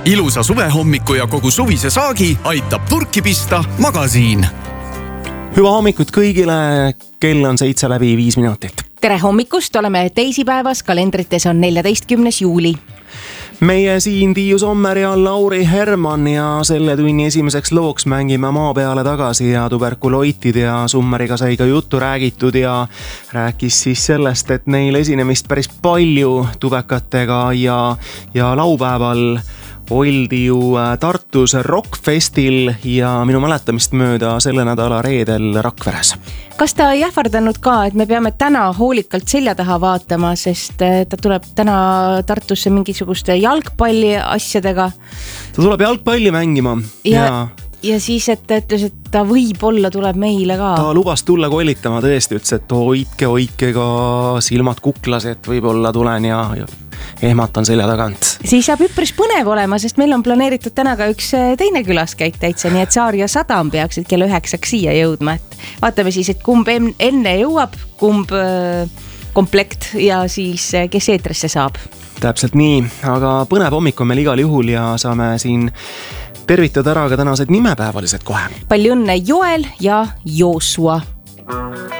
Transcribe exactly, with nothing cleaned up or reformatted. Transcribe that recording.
ilusa suvehommiku ja kogu suvise saagi aitab turki pista Magasiin. Hüva hommikut kõigile, kell on seitse läbi viis minutit. Tere hommikust, oleme teisipäevas, kalendrites on neljateistkümnes juuli. Meie siin Tiiu Sommer ja Lauri Herman ja selle tunni esimeseks looks mängime maa peale tagasi ja tuberkuloitid ja Summeriga sai ka juttu räägitud ja rääkis siis sellest, et neil esinemist päris palju tubekatega ja, ja laupäeval oldi ju Tartus Rockfestil ja minu mäletamist mööda selle nädala reedel Rakveres. Kas ta ei ähvardanud ka, et me peame täna hoolikalt selja taha vaatama, sest ta tuleb täna Tartusse mingisuguste jalgpalli asjadega? Ta tuleb jalgpalli mängima ja, ja... Ja siis, et ta ütles, et ta võib-olla tuleb meile ka. Ta lubas tulla kollitama tõesti, ütles, et hoidke, hoidke ka silmad kuklas, et võib-olla tulen ja, ja ehmatan selja tagant. Siis saab üpris põnev olema, sest meil on planeeritud täna ka üks teine külaskäik täitsa, nii et Saar ja Sadam peaksid kella üheksaks siia jõudma. Et vaatame siis, et kumb enne jõuab, kumb komplekt ja siis kes eetrisse saab. Täpselt nii, aga põnev hommik on meil igal juhul ja saame siin tervitada ära ka tänased nimepäevalised kohe. Palju õnne Joel ja Joosua.